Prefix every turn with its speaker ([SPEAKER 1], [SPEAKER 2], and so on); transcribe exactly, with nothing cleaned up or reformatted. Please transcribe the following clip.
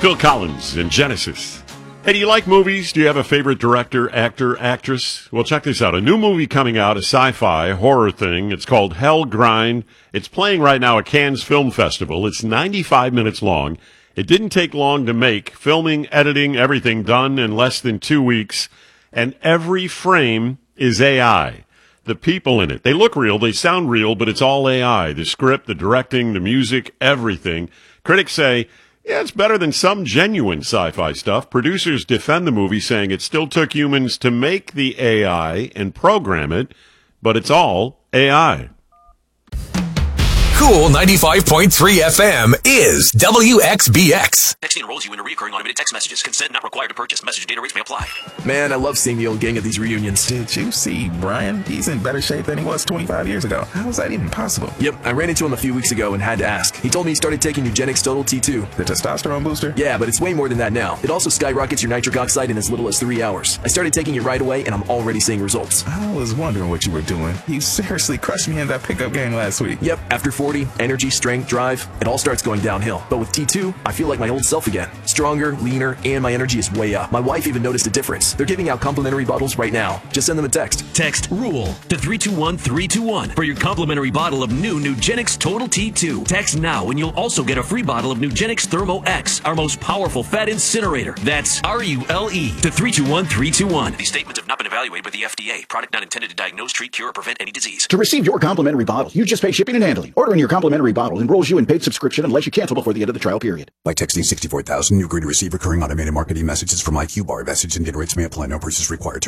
[SPEAKER 1] Phil Collins in Genesis. Hey, do you like movies? Do you have a favorite director, actor, actress? Well, check this out. A new movie coming out, a sci-fi horror thing. It's called Hell Grind. It's playing right now at Cannes Film Festival. It's ninety-five minutes long. It didn't take long to make. Filming, editing, everything done in less than two weeks. And every frame is A I. The people in it, they look real, they sound real, but it's all A I. The script, the directing, the music, everything. Critics say, yeah, it's better than some genuine sci-fi stuff. Producers defend the movie, saying it still took humans to make the A I and program it, but it's all A I.
[SPEAKER 2] Cool ninety-five point three F M is W X B X.
[SPEAKER 3] Texting enrolls you in a recurring automated text messages. Consent not required to purchase. Message data rates may apply.
[SPEAKER 4] Man, I love seeing the old gang at these reunions.
[SPEAKER 5] Did you see Brian? He's in better shape than he was twenty-five years ago. How is that even possible?
[SPEAKER 4] Yep, I ran into him a few weeks ago and had to ask. He told me he started taking Nugenix Total T two.
[SPEAKER 5] The testosterone booster?
[SPEAKER 4] Yeah, but it's way more than that now. It also skyrockets your nitric oxide in as little as three hours. I started taking it right away and I'm already seeing results.
[SPEAKER 5] I was wondering what you were doing. You seriously crushed me in that pickup game last week.
[SPEAKER 4] Yep, after forty, energy, strength, drive, it all starts going downhill. But with T two, I feel like my old self again. Stronger, leaner, and my energy is way up. My wife even noticed a difference. They're giving out complimentary bottles right now. Just send them a text.
[SPEAKER 3] Text RULE to three two one three two one for your complimentary bottle of new Nugenix Total T two. Text now and you'll also get a free bottle of Nugenix Thermo X, our most powerful fat incinerator. That's R U L E to three two one three two one. These statements have not been evaluated by the F D A. Product not intended to diagnose, treat, cure, or prevent any disease.
[SPEAKER 6] To receive your complimentary bottle, you just pay shipping and handling. Ordering your complimentary bottle enrolls you in paid subscription unless you cancel before the end of the trial period.
[SPEAKER 7] By texting sixty-four thousand, you agree to receive recurring automated marketing messages from I Q Bar. Message and data rates may apply. No purchase required.